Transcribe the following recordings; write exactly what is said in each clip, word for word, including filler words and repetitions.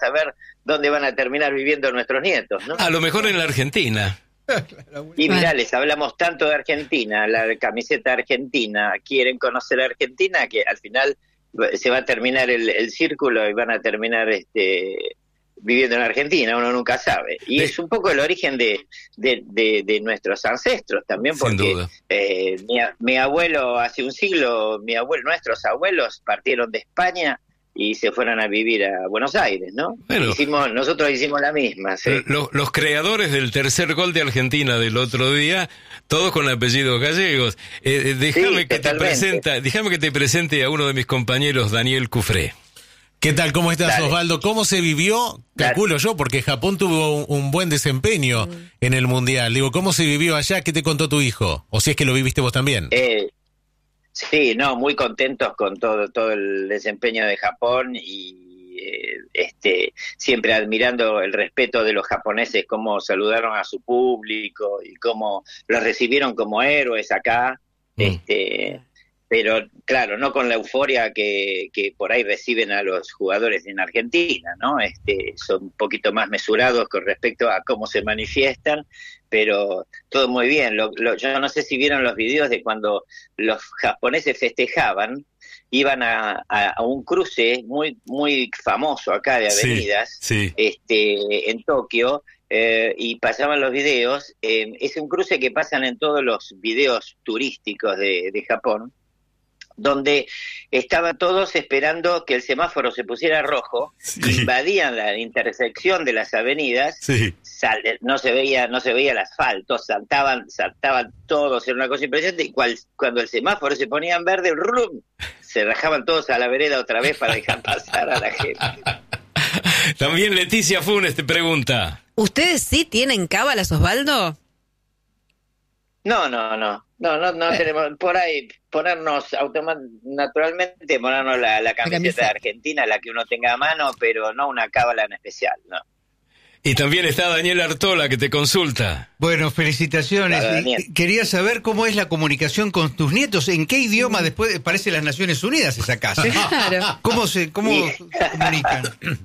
saber dónde van a terminar viviendo nuestros nietos, ¿no? A lo mejor en la Argentina. Y mirá, les hablamos tanto de Argentina, la camiseta argentina, quieren conocer a Argentina, que al final se va a terminar el, el círculo y van a terminar este viviendo en Argentina, uno nunca sabe. Y sí. Es un poco el origen de, de, de, de nuestros ancestros también, porque eh, mi, mi abuelo hace un siglo, mi abuelo, nuestros abuelos partieron de España y se fueron a vivir a Buenos Aires, ¿no? Bueno, hicimos, nosotros hicimos la misma, ¿sí? Los, los creadores del tercer gol de Argentina del otro día, todos con apellidos gallegos. Eh, déjame, sí, que te presenta, déjame que te presente a uno de mis compañeros, Daniel Cufré. ¿Qué tal? ¿Cómo estás, Dale. Osvaldo? ¿Cómo se vivió? Calculo yo, porque Japón tuvo un, un buen desempeño mm. en el Mundial. Digo, ¿cómo se vivió allá? ¿Qué te contó tu hijo? O si es que lo viviste vos también. Eh... Sí, no, muy contentos con todo todo el desempeño de Japón y eh, este siempre admirando el respeto de los japoneses, cómo saludaron a su público y cómo los recibieron como héroes acá, mm. este pero claro, no con la euforia que, que por ahí reciben a los jugadores en Argentina, ¿no? Este, son un poquito más mesurados con respecto a cómo se manifiestan, pero todo muy bien. Lo, lo, yo no sé si vieron los videos de cuando los japoneses festejaban, iban a, a, a un cruce muy muy famoso acá de avenidas, sí, sí. este en Tokio, eh, y pasaban los videos. Eh, es un cruce que pasan en todos los videos turísticos de, de Japón, donde estaban todos esperando que el semáforo se pusiera rojo, sí. invadían la intersección de las avenidas, sí. sal, no se veía no se veía el asfalto, saltaban saltaban todos, era una cosa impresionante, y cual, cuando el semáforo se ponía en verde, ¡rum!, se rajaban todos a la vereda otra vez para dejar pasar a la gente. También Leticia Funes te pregunta. ¿Ustedes sí tienen cábalas, Osvaldo? No, no, no, no, no, no tenemos, por ahí, ponernos automáticamente, naturalmente, ponernos la, la camiseta de Argentina, la que uno tenga a mano, pero no una cábala en especial, ¿no? Y también está Daniel Artola, que te consulta. Bueno, felicitaciones. Claro, y, quería saber cómo es la comunicación con tus nietos, en qué idioma, después parece las Naciones Unidas esa casa. Claro. ¿Cómo se, cómo comunican?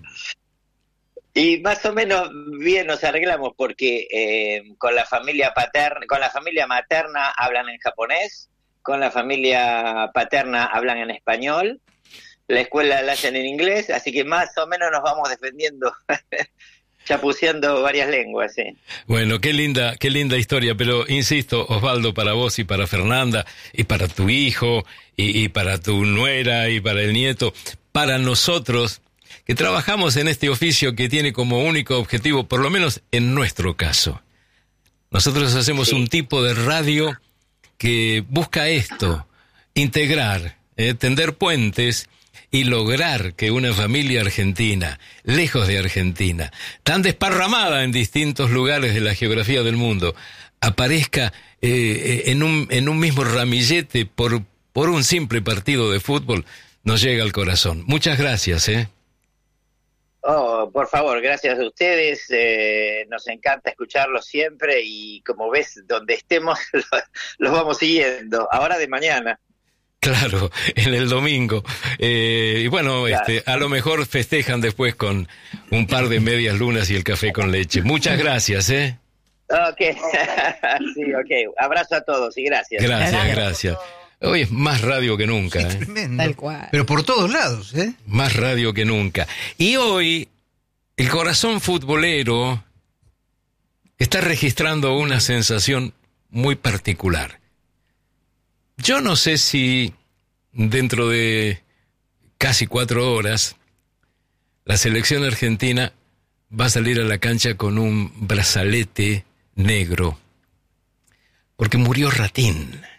Y más o menos bien nos arreglamos porque eh, con la familia paterna, con la familia materna hablan en japonés, con la familia paterna hablan en español, la escuela la hacen en inglés, así que más o menos nos vamos defendiendo, chapuceando varias lenguas, sí. Bueno, qué linda, qué linda historia, pero insisto, Osvaldo, para vos y para Fernanda, y para tu hijo, y, y para tu nuera, y para el nieto, para nosotros, que trabajamos en este oficio que tiene como único objetivo, por lo menos en nuestro caso. Nosotros hacemos sí. un tipo de radio que busca esto, integrar, eh, tender puentes y lograr que una familia argentina, lejos de Argentina, tan desparramada en distintos lugares de la geografía del mundo, aparezca eh, en un en un mismo ramillete por, por un simple partido de fútbol, nos llega al corazón. Muchas gracias, ¿eh? Oh, por favor, gracias a ustedes, eh, nos encanta escucharlos siempre y como ves, donde estemos, los vamos siguiendo, ahora de mañana. Claro, en el domingo. Eh, y bueno, claro. este, a lo mejor festejan después con un par de medias lunas y el café con leche. Muchas gracias, ¿eh? Ok, sí, ok, abrazo a todos y gracias. Gracias, gracias. Hoy es más radio que nunca. Sí, ¿eh? Tremendo. Tal cual. Pero por todos lados, ¿eh? Más radio que nunca. Y hoy, el corazón futbolero está registrando una sensación muy particular. Yo no sé si dentro de casi cuatro horas la selección argentina va a salir a la cancha con un brazalete negro, porque murió Ratín.